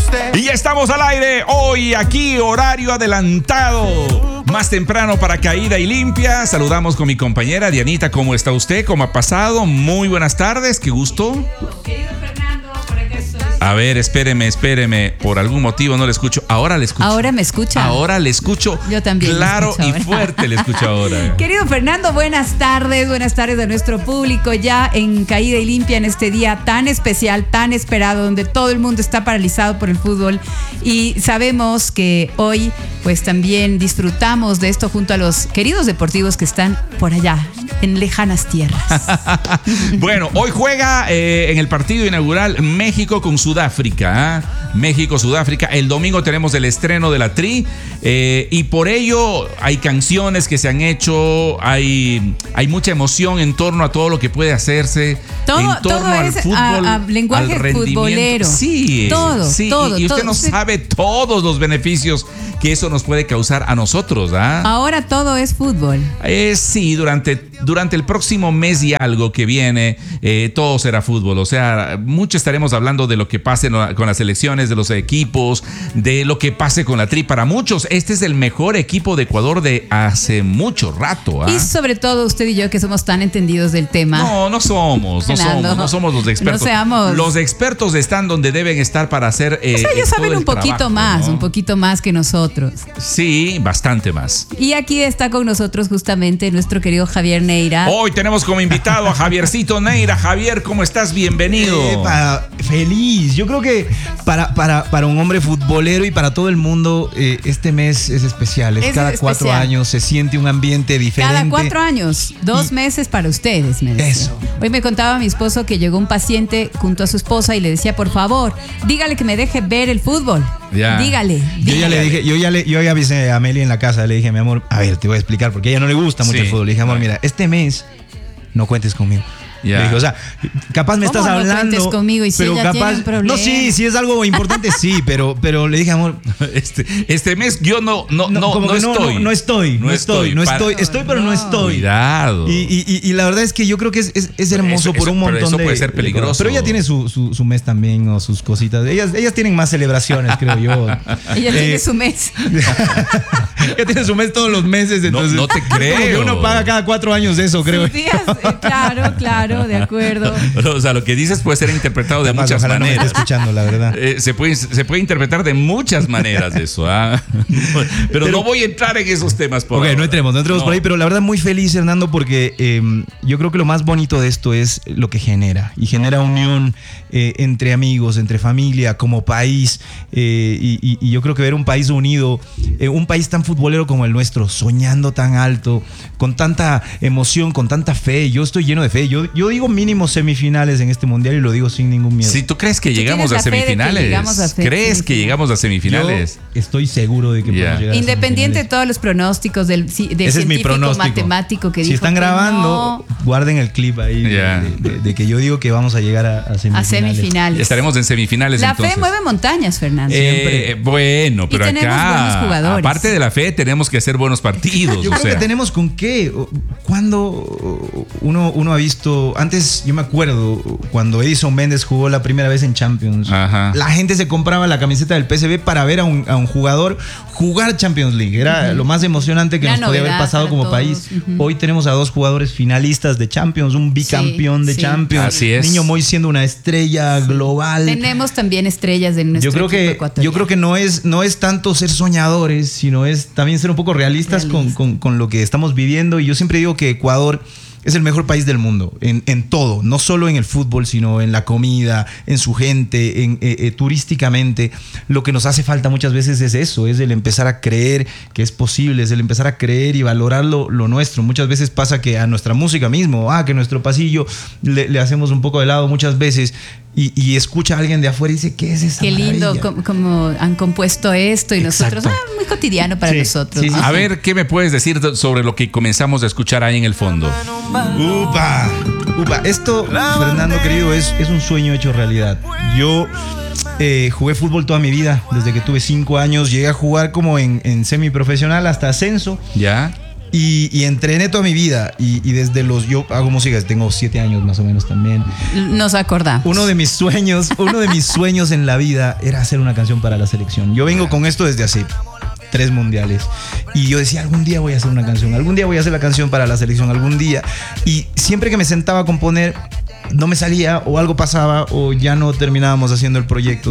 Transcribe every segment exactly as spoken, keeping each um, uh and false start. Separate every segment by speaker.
Speaker 1: Y ya estamos al aire hoy aquí, horario adelantado. Más temprano para Caída y Limpia. Saludamos con mi compañera Dianita. ¿Cómo está usted? ¿Cómo ha pasado? Muy buenas tardes, qué gusto.
Speaker 2: Querido Fernando, por acá estoy.
Speaker 1: A ver, espéreme, espéreme. Por algún motivo no le escucho. Ahora le escucho.
Speaker 2: Ahora me escucha.
Speaker 1: Ahora le escucho.
Speaker 2: Yo también.
Speaker 1: Claro y
Speaker 2: ahora.
Speaker 1: fuerte le escucho ahora.
Speaker 2: Querido Fernando, buenas tardes. Buenas tardes a nuestro público ya en Caída y Limpia en este día tan especial, tan esperado, donde todo el mundo está paralizado por el fútbol. Y sabemos que hoy pues también disfrutamos de esto junto a los queridos deportivos que están por allá, en lejanas tierras.
Speaker 1: Bueno, hoy juega eh, en el partido inaugural México con Sudáfrica. ¿eh? México, Sudáfrica. El domingo tenemos el estreno de la Tri eh, y por ello hay canciones que se han hecho, hay, hay mucha emoción en torno a todo lo que puede hacerse.
Speaker 2: Todo,
Speaker 1: en torno
Speaker 2: todo
Speaker 1: al
Speaker 2: es
Speaker 1: fútbol,
Speaker 2: a, a lenguaje
Speaker 1: al rendimiento.
Speaker 2: futbolero.
Speaker 1: Sí,
Speaker 2: todo,
Speaker 1: sí.
Speaker 2: todo.
Speaker 1: Y, y usted
Speaker 2: todo.
Speaker 1: no sabe todos los beneficios que eso nos puede causar a nosotros. ¿ah?
Speaker 2: Ahora todo es fútbol.
Speaker 1: Eh, sí, durante, durante el próximo mes y algo que viene, eh, todo será fútbol. O sea, mucho estaremos hablando de lo que pase con las selecciones, de los equipos, de lo que pase con la Tri. Para muchos, este es el mejor equipo de Ecuador de hace mucho rato. ¿ah?
Speaker 2: Y sobre todo usted y yo que somos tan entendidos del tema.
Speaker 1: No, no somos, no
Speaker 2: Fernando,
Speaker 1: somos, no somos los expertos.
Speaker 2: No seamos.
Speaker 1: Los expertos están donde deben estar para hacer. Eh,
Speaker 2: O sea, ellos
Speaker 1: todo
Speaker 2: saben
Speaker 1: el
Speaker 2: un poquito
Speaker 1: trabajo,
Speaker 2: más,
Speaker 1: ¿no?
Speaker 2: un poquito más que nosotros.
Speaker 1: Sí, bastante más.
Speaker 2: Y aquí está con nosotros justamente nuestro querido Javier Neira.
Speaker 1: Hoy tenemos como invitado a Javiercito Neira. Javier, ¿cómo estás? Bienvenido.
Speaker 3: Epa, feliz. Yo creo que para, para, para un hombre futbolero y para todo el mundo, eh, este mes es especial. Es,
Speaker 2: Es
Speaker 3: cada
Speaker 2: especial.
Speaker 3: cuatro años se siente un ambiente diferente.
Speaker 2: Cada cuatro años, dos
Speaker 3: Y-
Speaker 2: meses para ustedes, me decía.
Speaker 3: Eso.
Speaker 2: Hoy me contaba mi esposo que llegó un paciente junto a su esposa y le decía, por favor, dígale que me deje ver el fútbol.
Speaker 1: Ya.
Speaker 2: Dígale.
Speaker 3: Yo ya le dije, yo ya le, yo ya avisé a Meli en la casa, le dije, mi amor, a ver, te voy a explicar, porque a ella no le gusta mucho
Speaker 1: Sí.
Speaker 3: el fútbol. Le dije, amor, mira, este mes no cuentes conmigo.
Speaker 1: Ya.
Speaker 3: Le dije, o sea, capaz me
Speaker 2: ¿Cómo
Speaker 3: estás
Speaker 2: no
Speaker 3: hablando.
Speaker 2: cuentes conmigo? Y si
Speaker 3: pero
Speaker 2: ella
Speaker 3: capaz,
Speaker 2: tiene un problema.
Speaker 3: no, sí, sí es algo importante, sí, pero, pero le dije, amor,
Speaker 1: Este, este mes yo no, no, no,
Speaker 3: como
Speaker 1: no
Speaker 3: que
Speaker 1: estoy.
Speaker 3: No, no estoy, no estoy, no
Speaker 1: para-
Speaker 3: estoy, estoy, pero no estoy.
Speaker 1: Cuidado.
Speaker 3: Y, y, y, y la verdad es que yo creo que es, es, es hermoso
Speaker 1: Eso-
Speaker 3: por
Speaker 1: eso-
Speaker 3: un
Speaker 1: pero
Speaker 3: montón
Speaker 1: eso
Speaker 3: de.
Speaker 1: puede ser peligroso.
Speaker 3: Pero ella tiene su, su, su mes también o sus cositas. Ellas, ellas tienen más celebraciones, creo yo.
Speaker 2: Ella
Speaker 3: Eh,
Speaker 2: tiene su mes.
Speaker 3: ella tiene su mes todos los meses. Entonces,
Speaker 1: no te creo.
Speaker 3: Como que uno paga cada cuatro años eso, creo.
Speaker 2: Sus días, eh, claro, claro, de acuerdo.
Speaker 1: O sea, lo que dices puede ser interpretado de
Speaker 3: Además,
Speaker 1: muchas
Speaker 3: ojalá no me esté
Speaker 1: maneras.
Speaker 3: escuchando, la verdad.
Speaker 1: Eh, se, puede, se puede interpretar de muchas maneras eso. ¿ah? Pero,
Speaker 3: Pero-
Speaker 1: no voy a entrar en esos temas por
Speaker 3: Ok,
Speaker 1: ahora.
Speaker 3: no entremos, no entremos
Speaker 1: No.
Speaker 3: por ahí, pero la verdad muy feliz, Hernando, porque eh, yo creo que lo más bonito de esto es lo que genera, y genera unión eh, entre amigos, entre familia, como país, eh, y, y- y yo creo que ver un país unido, eh, un país tan futbolero como el nuestro, soñando tan alto, con tanta emoción, con tanta fe, yo estoy lleno de fe, yo, yo digo mínimo semifinales en este mundial y lo digo sin ningún miedo.
Speaker 1: Si tú crees que
Speaker 2: Tú
Speaker 1: llegamos
Speaker 2: tienes
Speaker 1: a
Speaker 2: la fe de que
Speaker 1: semifinales,
Speaker 2: llegamos a fe-
Speaker 1: ¿crees que
Speaker 2: semifinales?
Speaker 1: llegamos a semifinales?
Speaker 3: Yo estoy seguro de que
Speaker 1: Ya.
Speaker 3: podemos llegar a
Speaker 2: Independiente de
Speaker 3: semifinales.
Speaker 2: todos los pronósticos del, ci- del
Speaker 3: Ese es mi
Speaker 2: científico
Speaker 3: pronóstico.
Speaker 2: matemático que
Speaker 3: si
Speaker 2: dijo
Speaker 3: están
Speaker 2: que
Speaker 3: grabando,
Speaker 2: no
Speaker 3: guarden el clip ahí de-
Speaker 1: Ya.
Speaker 3: de, de- de que yo digo que vamos a llegar a, a
Speaker 2: a
Speaker 3: semifinales.
Speaker 2: semifinales.
Speaker 1: Estaremos en semifinales
Speaker 2: La
Speaker 1: entonces.
Speaker 2: fe mueve montañas, Fernando.
Speaker 1: Eh, bueno,
Speaker 2: Y
Speaker 1: pero
Speaker 2: tenemos buenos
Speaker 1: acá,
Speaker 2: jugadores.
Speaker 1: aparte de la fe, tenemos que hacer buenos partidos.
Speaker 3: Yo
Speaker 1: o
Speaker 3: creo
Speaker 1: sea.
Speaker 3: que tenemos con qué. Cuando uno, uno ha visto. Antes, yo me acuerdo cuando Edison Méndez jugó la primera vez en Champions.
Speaker 1: Ajá.
Speaker 3: La gente se compraba la camiseta del P S V para ver a un, a un jugador jugar Champions League. Era lo más emocionante que
Speaker 2: Una
Speaker 3: nos podía haber
Speaker 2: novedad
Speaker 3: pasado
Speaker 2: para
Speaker 3: como
Speaker 2: todos.
Speaker 3: país.
Speaker 2: Ujú.
Speaker 3: Hoy tenemos a dos jugadores finalistas de Champions, un bicampeón de
Speaker 2: sí.
Speaker 3: Champions.
Speaker 1: Así es.
Speaker 3: Niño Moy siendo una estrella global.
Speaker 2: Tenemos también estrellas de nuestro
Speaker 3: Yo creo
Speaker 2: equipo
Speaker 3: que
Speaker 2: ecuatoriano.
Speaker 3: yo creo que no es no es tanto ser soñadores, sino es también ser un poco realistas con,
Speaker 2: Realista.
Speaker 3: con- con lo que estamos viviendo. Y yo siempre digo que Ecuador es el mejor país del mundo en, en todo, no solo en el fútbol, sino en la comida, en su gente, en, eh, eh, turísticamente. Lo que nos hace falta muchas veces es eso, es el empezar a creer que es posible, es el empezar a creer y valorar lo, lo nuestro. Muchas veces pasa que a nuestra música mismo, ah, que nuestro pasillo le, le hacemos un poco de lado muchas veces y, y escucha a alguien de afuera y dice, ¿qué es esa
Speaker 2: Qué lindo
Speaker 3: maravilla?
Speaker 2: como, como han compuesto esto y nosotros,
Speaker 3: Exacto.
Speaker 2: ah, muy cotidiano para
Speaker 3: Sí,
Speaker 2: nosotros.
Speaker 3: sí, sí.
Speaker 2: ¿no?
Speaker 1: A ver, ¿qué me puedes decir sobre lo que comenzamos a escuchar ahí en el fondo?
Speaker 3: Upa, upa. Esto, Fernando querido, es, es un sueño hecho realidad. Yo eh, jugué fútbol toda mi vida, desde que tuve cinco años. Llegué a jugar como en, en semiprofesional hasta ascenso.
Speaker 1: ¿Ya?
Speaker 3: Y, y entrené toda mi vida. Y, y desde los. Yo hago música, tengo siete años más o menos también.
Speaker 2: Nos acordamos.
Speaker 3: Uno de mis sueños, uno de mis sueños en la vida era hacer una canción para la selección. Yo vengo con esto desde hace tres mundiales. Y yo decía, algún día voy a hacer una canción, algún día voy a hacer la canción para la selección, algún día. Y siempre que me sentaba a componer, no me salía, o algo pasaba, o ya no terminábamos haciendo el proyecto.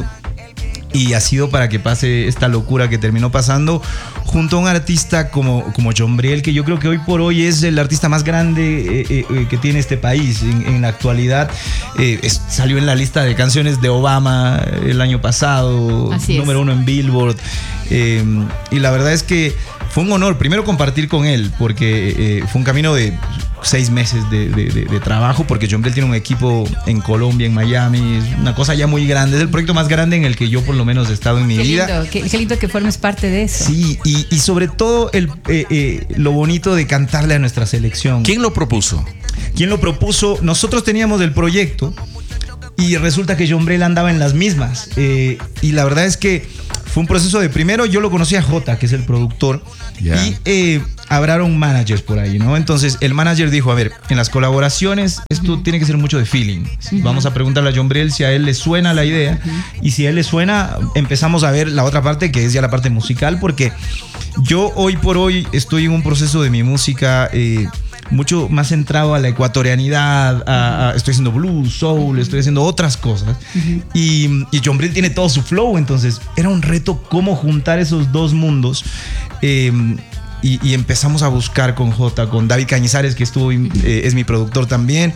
Speaker 3: Y ha sido para que pase esta locura que terminó pasando junto a un artista como, como Jombriel, que yo creo que hoy por hoy es el artista más grande eh, eh, que tiene este país en, en la actualidad. Eh, es, salió en la lista de canciones de Obama el año pasado,
Speaker 2: Así
Speaker 3: número
Speaker 2: es.
Speaker 3: uno en Billboard. Eh, y la verdad es que fue un honor primero compartir con él, porque eh, fue un camino de seis meses de, de, de, de trabajo, porque Jombriel tiene un equipo en Colombia, en Miami, es una cosa ya muy grande, es el proyecto más grande en el que yo por lo menos he estado en mi
Speaker 2: Qué
Speaker 3: vida.
Speaker 2: lindo, qué, qué lindo que formes parte de eso.
Speaker 3: Sí, y, y sobre todo el, eh, eh, lo bonito de cantarle a nuestra selección.
Speaker 1: ¿Quién lo propuso?
Speaker 3: ¿Quién lo propuso? Nosotros teníamos el proyecto y resulta que Jombriel andaba en las mismas. Eh, y la verdad es que fue un proceso de, primero yo lo conocí a Jota, que es el productor,
Speaker 1: Yeah.
Speaker 3: y eh, habraron managers por ahí, ¿no? Entonces el manager dijo, a ver, en las colaboraciones esto uh-huh. tiene que ser mucho de feeling. Uh-huh. Vamos a preguntarle a Jombriel si a él le suena la idea, uh-huh. y si a él le suena, empezamos a ver la otra parte, que es ya la parte musical, porque yo hoy por hoy estoy en un proceso de mi música eh, mucho más centrado a la ecuatorianidad, a, a, estoy haciendo blues, soul, estoy haciendo otras cosas. Uh-huh. Y, y Jombriel tiene todo su flow, entonces era un reto cómo juntar esos dos mundos. Eh, y, y empezamos a buscar con Jota, con David Cañizares, que estuvo, eh, es mi productor también.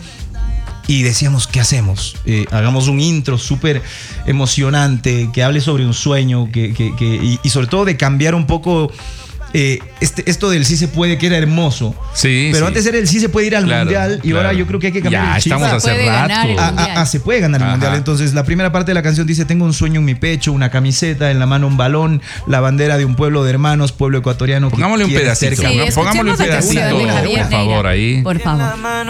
Speaker 3: Y decíamos, ¿qué hacemos? Eh, hagamos un intro súper emocionante, que hable sobre un sueño, que, que, que, y, y sobre todo de cambiar un poco eh, este, esto del sí se puede, que era hermoso.
Speaker 1: Sí,
Speaker 3: pero
Speaker 1: sí.
Speaker 3: antes era el sí se puede ir al
Speaker 1: Claro,
Speaker 3: mundial, y
Speaker 1: claro.
Speaker 3: ahora yo creo que hay que cambiar
Speaker 1: ya,
Speaker 3: el chip.
Speaker 1: estamos hace
Speaker 2: puede ganar el
Speaker 1: rato.
Speaker 2: mundial.
Speaker 3: Ah, ah, se puede ganar el
Speaker 1: Ajá.
Speaker 3: mundial. Entonces la primera parte de la canción dice, tengo un sueño en mi pecho, una camiseta, en la mano un balón, la bandera de un pueblo de hermanos, pueblo ecuatoriano.
Speaker 1: Pongámosle un
Speaker 3: quiere
Speaker 1: pedacito,
Speaker 3: ser
Speaker 1: ¿no?
Speaker 2: Sí,
Speaker 1: Pongámosle un
Speaker 2: escuchemos la
Speaker 1: pedacito,
Speaker 2: canción de Javier
Speaker 1: por favor,
Speaker 2: Neira.
Speaker 1: ahí.
Speaker 2: Por favor.